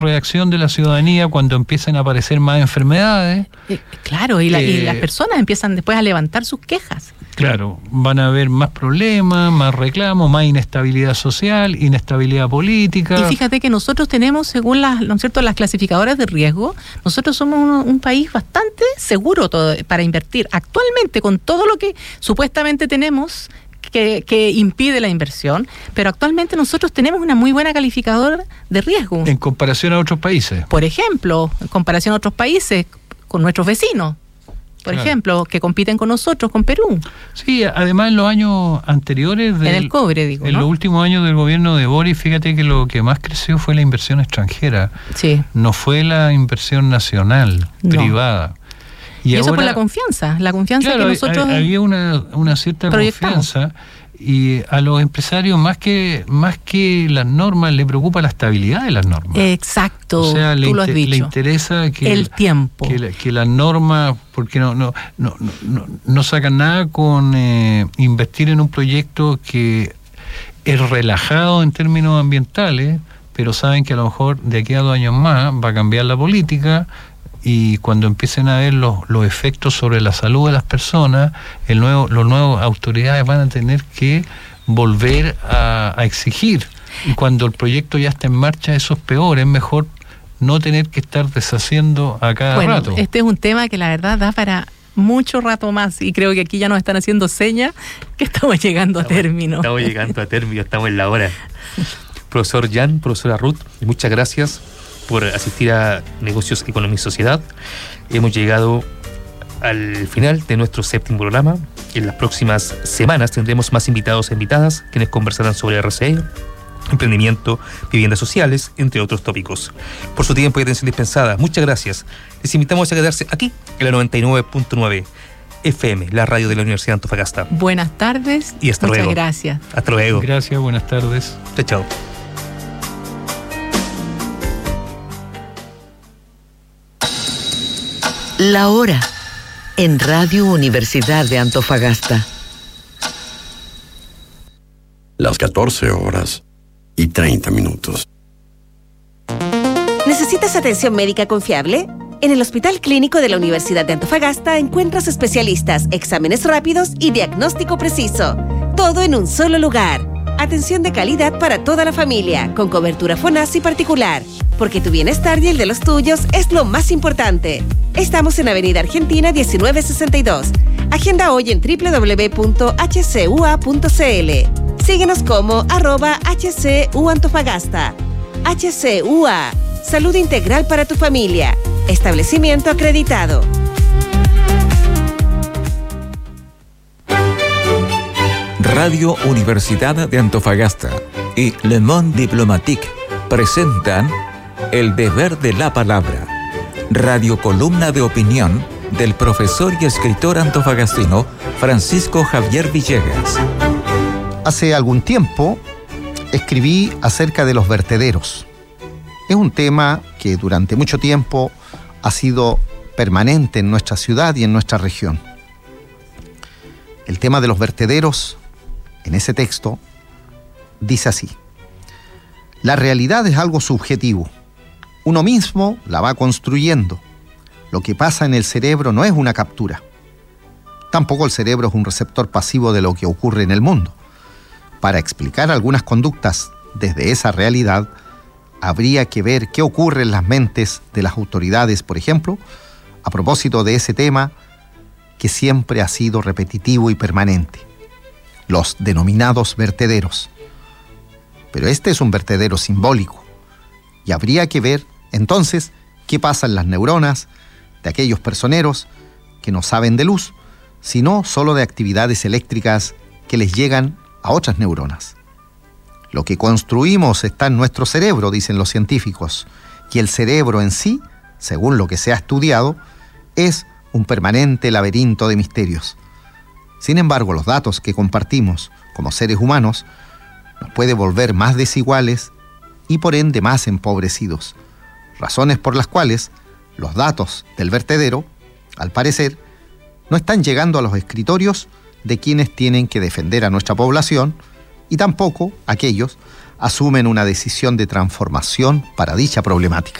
reacción de la ciudadanía cuando empiezan a aparecer más enfermedades. Claro, y las personas empiezan después a levantar sus quejas. Claro, van a haber más problemas, más reclamos, más inestabilidad social, inestabilidad política. Y fíjate que nosotros tenemos, según las clasificadoras de riesgo, nosotros somos un país bastante seguro para invertir. Actualmente, con todo lo que supuestamente tenemos que impide la inversión, pero actualmente nosotros tenemos una muy buena calificadora de riesgo. En comparación a otros países. Por ejemplo, en comparación a otros países, con nuestros vecinos. Por ejemplo, que compiten con nosotros, con Perú. Sí, además en los años anteriores... en el cobre, digo, en los últimos años del gobierno de Boric, fíjate que lo que más creció fue la inversión extranjera. Sí. No fue la inversión nacional, privada. Y eso por la confianza claro, que nosotros... había una cierta confianza, y a los empresarios más que las normas le preocupa la estabilidad de las normas. Exacto, o sea, tú lo has dicho. Le interesa que el tiempo, que las normas, porque no sacan nada con invertir en un proyecto que es relajado en términos ambientales, pero saben que a lo mejor de aquí a 2 años más va a cambiar la política. Y cuando empiecen a ver los efectos sobre la salud de las personas, las nuevas autoridades van a tener que volver a exigir. Y cuando el proyecto ya está en marcha, eso es peor. Es mejor no tener que estar deshaciendo a cada rato. Este es un tema que la verdad da para mucho rato más, y creo que aquí ya nos están haciendo señas que estamos llegando a término. Estamos llegando a término, estamos en la hora. Profesor Jan, profesora Ruth, muchas gracias por asistir a Negocios, Economía y Sociedad. Hemos llegado al final de nuestro 7º programa. En las próximas semanas tendremos más invitados e invitadas quienes conversarán sobre RCE, emprendimiento, viviendas sociales, entre otros tópicos. Por su tiempo y atención dispensada, muchas gracias. Les invitamos a quedarse aquí en la 99.9 FM, la radio de la Universidad de Antofagasta. Buenas tardes y hasta luego. Muchas gracias. Hasta luego. Gracias, buenas tardes. Chao. La hora en Radio Universidad de Antofagasta. Las 14:30. ¿Necesitas atención médica confiable? En el Hospital Clínico de la Universidad de Antofagasta encuentras especialistas, exámenes rápidos y diagnóstico preciso. Todo en un solo lugar. Atención de calidad para toda la familia, con cobertura FONASI particular. Porque tu bienestar y el de los tuyos es lo más importante. Estamos en Avenida Argentina 1962. Agenda hoy en www.hcua.cl. Síguenos como @HCUAntofagasta. HCUA. Salud integral para tu familia. Establecimiento acreditado. Radio Universidad de Antofagasta y Le Monde Diplomatique presentan El Deber de la Palabra, radiocolumna de opinión del profesor y escritor antofagastino Francisco Javier Villegas. Hace algún tiempo escribí acerca de los vertederos. Es un tema que durante mucho tiempo ha sido permanente en nuestra ciudad y en nuestra región. El tema de los vertederos, en ese texto, dice así: la realidad es algo subjetivo. Uno mismo la va construyendo. Lo que pasa en el cerebro no es una captura. Tampoco el cerebro es un receptor pasivo de lo que ocurre en el mundo. Para explicar algunas conductas desde esa realidad, habría que ver qué ocurre en las mentes de las autoridades, por ejemplo, a propósito de ese tema que siempre ha sido repetitivo y permanente: los denominados vertederos. Pero este es un vertedero simbólico, y habría que ver entonces qué pasa en las neuronas de aquellos personeros que no saben de luz, sino solo de actividades eléctricas que les llegan a otras neuronas. Lo que construimos está en nuestro cerebro, dicen los científicos, y el cerebro en sí, según lo que se ha estudiado, es un permanente laberinto de misterios. Sin embargo, los datos que compartimos como seres humanos nos puede volver más desiguales y por ende más empobrecidos, razones por las cuales los datos del vertedero, al parecer, no están llegando a los escritorios de quienes tienen que defender a nuestra población, y tampoco aquellos asumen una decisión de transformación para dicha problemática.